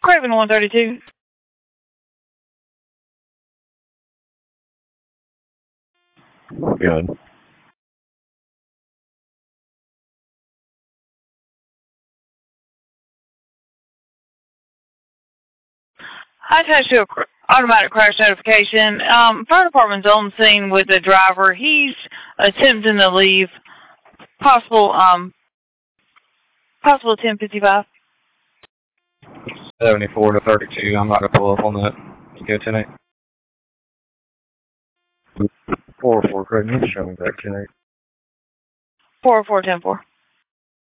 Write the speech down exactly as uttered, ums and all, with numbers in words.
Craven one thirty-two. Good. I attached to an automatic crash notification. Um, fire department's on scene with the driver. He's attempting to leave. Possible, um, possible ten fifty-five. seventy-four to thirty-two. I'm about to pull up on that. You go, ten eight. four oh four, Craig. You can show me back, ten eight. four oh four ten four.